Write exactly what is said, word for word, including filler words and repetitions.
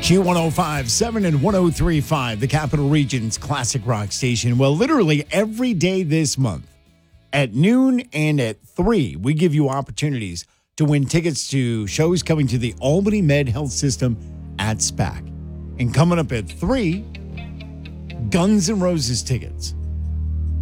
Q one oh five point seven and one oh three point five, the Capital Region's classic rock station. Well, literally every day this month at noon and at three, we give you opportunities to win tickets to shows coming to the Albany Med Health System at SPAC. And coming up at three, Guns N' Roses tickets.